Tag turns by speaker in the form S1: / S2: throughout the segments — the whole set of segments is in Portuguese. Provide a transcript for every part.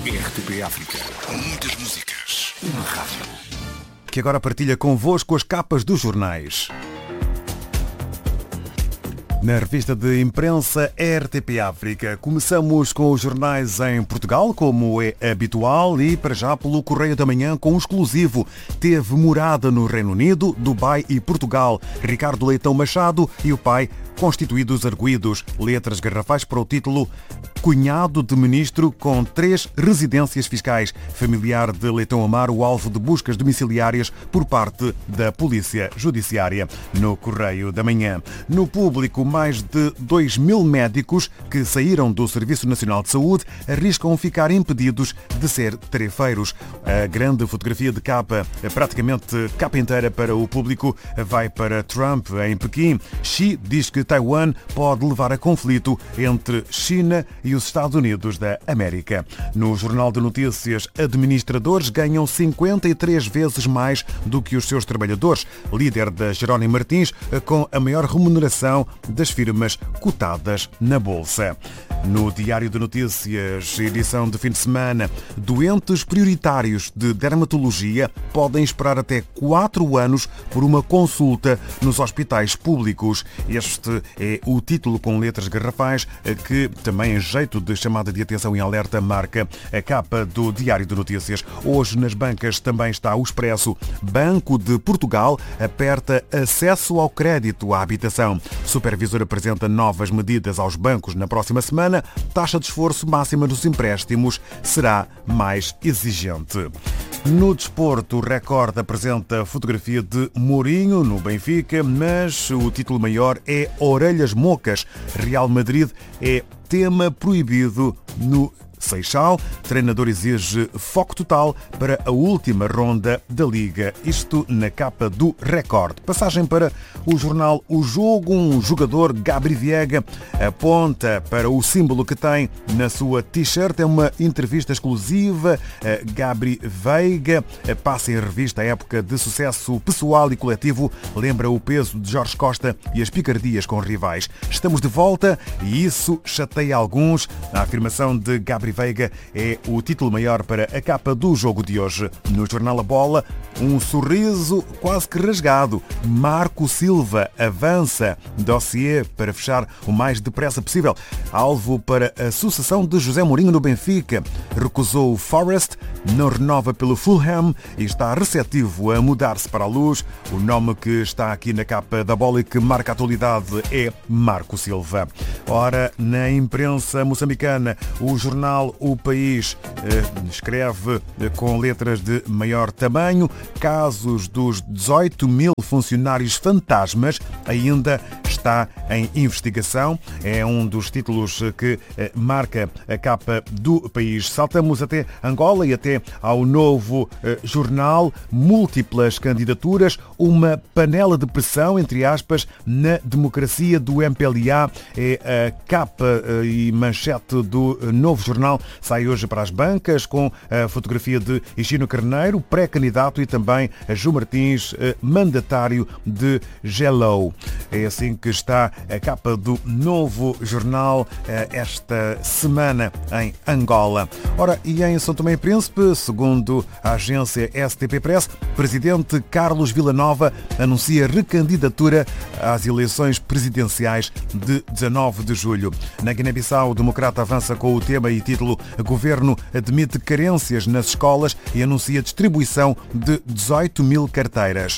S1: RTP África. Muitas músicas. Uma rádio.
S2: Que agora partilha convosco as capas dos jornais. Na revista de imprensa RTP África, começamos com os jornais em Portugal, como é habitual, e para já pelo Correio da Manhã com um exclusivo. Teve morada no Reino Unido, Dubai e Portugal. Ricardo Leitão Machado e o pai constituídos arguidos. Letras garrafais para o título Cunhado de ministro com 3 residências fiscais. Familiar de Leitão Amaro, alvo de buscas domiciliárias por parte da Polícia Judiciária. No Correio da Manhã. No Público, mais de 2.000 médicos que saíram do Serviço Nacional de Saúde arriscam ficar impedidos de ser tarefeiros. A grande fotografia de capa, praticamente capa inteira para o Público, vai para Trump em Pequim. Xi diz que Taiwan pode levar a conflito entre China e os Estados Unidos da América. No Jornal de Notícias, administradores ganham 53 vezes mais do que os seus trabalhadores. Líder da Jerónimo Martins, com a maior remuneração das firmas cotadas na Bolsa. No Diário de Notícias, edição de fim de semana, doentes prioritários de dermatologia podem esperar até 4 anos por uma consulta nos hospitais públicos. Este é o título com letras garrafais que, também em jeito de chamada de atenção e alerta, marca a capa do Diário de Notícias. Hoje nas bancas também está o Expresso. Banco de Portugal aperta acesso ao crédito à habitação. Supervisor apresenta novas medidas aos bancos na próxima semana. Taxa de esforço máxima nos empréstimos será mais exigente. No desporto, o Record apresenta a fotografia de Mourinho no Benfica, mas o título maior é Orelhas Mocas. Real Madrid é tema proibido no Seixal. Treinador exige foco total para a última ronda da Liga. Isto na capa do Record. Passagem para o jornal O Jogo. Um jogador, Gabri Veiga, aponta para o símbolo que tem na sua t-shirt. É uma entrevista exclusiva. Gabri Veiga passa em revista a época de sucesso pessoal e coletivo. Lembra o peso de Jorge Costa e as picardias com rivais. Estamos de volta e isso chateia alguns. A afirmação de Gabri Veiga é o título maior para a capa do Jogo de hoje. No jornal A Bola, um sorriso quase que rasgado. Marco Silva avança. Dossiê para fechar o mais depressa possível. Alvo para a sucessão de José Mourinho no Benfica. Recusou o Forest, não renova pelo Fulham e está receptivo a mudar-se para a Luz. O nome que está aqui na capa da Bola e que marca a atualidade é Marco Silva. Ora, na imprensa moçambicana, o jornal O País escreve com letras de maior tamanho: casos dos 18.000 funcionários fantasmas ainda está em investigação. É um dos títulos que marca a capa do País. Saltamos até Angola e até ao Novo Jornal. Múltiplas candidaturas, uma panela de pressão, entre aspas, na democracia do MPLA. É a capa e manchete do Novo Jornal. Sai hoje para as bancas com a fotografia de Higino Carneiro, pré-candidato, e também Ju Martins, mandatário de Gelou. É assim que está a capa do Novo Jornal esta semana em Angola. Ora, e em São Tomé e Príncipe, segundo a agência STP Press, presidente Carlos Villanova anuncia recandidatura às eleições presidenciais de 19 de julho. Na Guiné-Bissau, o democrata avança com o tema e título Governo admite carências nas escolas e anuncia distribuição de 18.000 carteiras.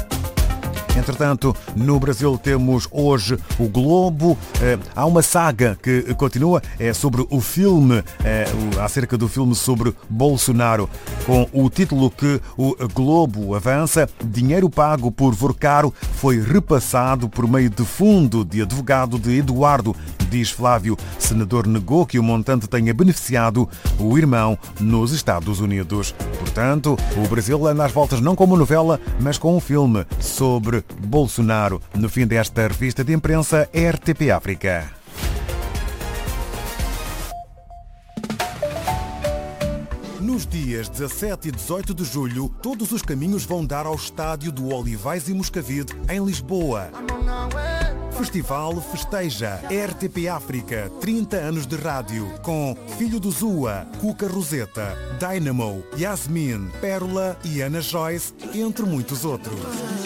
S2: Entretanto, no Brasil temos hoje o Globo. Há uma saga que continua, é sobre o filme, acerca do filme sobre Bolsonaro, com o título que o Globo avança: dinheiro pago por Vorcaro foi repassado por meio de fundo de advogado de Eduardo. Diz Flávio, senador negou que o montante tenha beneficiado o irmão nos Estados Unidos. Portanto, o Brasil anda às voltas não como novela, mas com um filme sobre Bolsonaro. No fim desta revista de imprensa RTP África. Nos dias 17 e 18 de julho, todos os caminhos vão dar ao estádio do Olivais e Moscavide, em Lisboa. festival festeja RTP África 30 anos de rádio com Filho do Zua, Cuca Roseta, Dynamo, Yasmin, Pérola e Ana Joyce, entre muitos outros.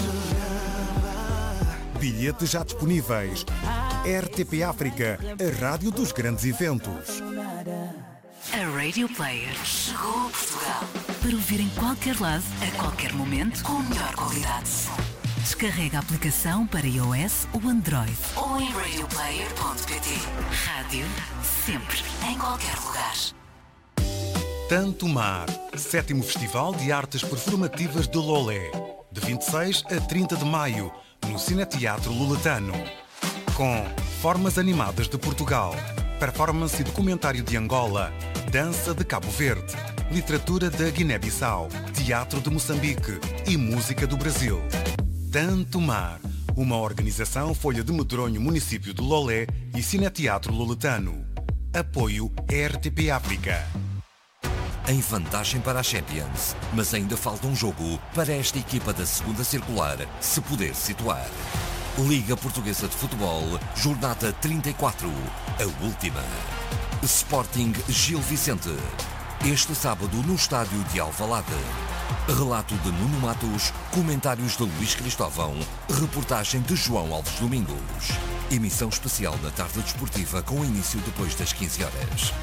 S2: Bilhetes já disponíveis. RTP África, a rádio dos grandes eventos.
S3: A Radio Player chegou a Portugal para ouvir em qualquer lado, a qualquer momento, com a melhor qualidade de som. Descarrega a aplicação para iOS ou Android ou em radioplayer.pt. Rádio, sempre, em qualquer lugar.
S2: Tanto Mar, 7º Festival de Artes Performativas de Lolé, de 26 a 30 de maio, no Cineteatro Luletano. Com Formas Animadas de Portugal, Performance e Documentário de Angola, Dança de Cabo Verde, Literatura da Guiné-Bissau, Teatro de Moçambique e Música do Brasil. Tanto Mar, uma organização Folha de Medronho, município de Lolé e Cineteatro Luletano. Apoio RTP África.
S4: Em vantagem para a Champions, mas ainda falta um jogo para esta equipa da segunda circular se poder situar. Liga Portuguesa de Futebol, jornada 34, a última. Sporting Gil Vicente, este sábado no estádio de Alvalade. Relato de Nuno Matos, comentários de Luís Cristóvão, reportagem de João Alves Domingos. Emissão especial na tarde desportiva com início depois das 15 horas.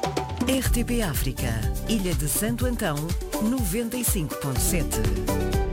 S5: RTP África, Ilha de Santo Antão, 95.7.